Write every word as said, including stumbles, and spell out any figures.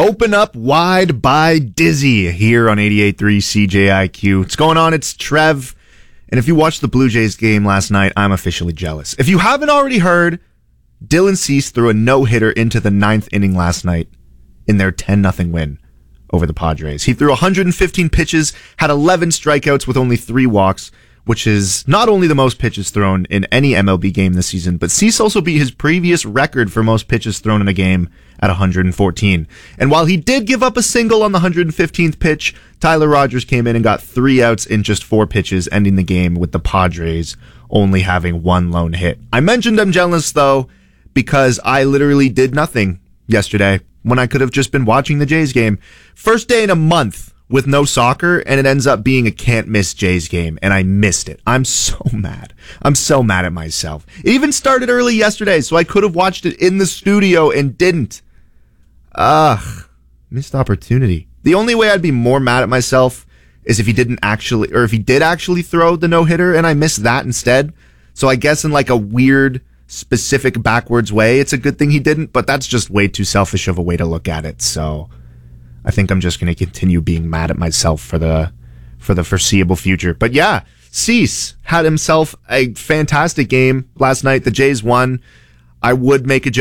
Open up wide by Dizzy here on eighty-eight point three C J I Q. What's going on? It's Trev. And if you watched the Blue Jays game last night, I'm officially jealous. If you haven't already heard, Dylan Cease threw a no-hitter into the ninth inning last night in their ten nothing win over the Padres. He threw one hundred fifteen pitches, had eleven strikeouts with only three walks, which is not only the most pitches thrown in any M L B game this season, but Cease also beat his previous record for most pitches thrown in a game at one hundred fourteen. And while he did give up a single on the one hundred fifteenth pitch, Tyler Rogers came in and got three outs in just four pitches, ending the game with the Padres only having one lone hit. I mentioned I'm jealous, though, because I literally did nothing yesterday when I could have just been watching the Jays game. First day in a month with no soccer, and it ends up being a can't-miss Jays game, and I missed it. I'm so mad. I'm so mad at myself. It even started early yesterday, so I could have watched it in the studio and didn't. Ugh, missed opportunity. The only way I'd be more mad at myself is if he didn't actually, or if he did actually throw the no-hitter, and I missed that instead. So I guess in like a weird, specific backwards way, it's a good thing he didn't, but that's just way too selfish of a way to look at it, so I think I'm just going to continue being mad at myself for the for the foreseeable future. But yeah, Cease had himself a fantastic game last night. The Jays won. I would make a joke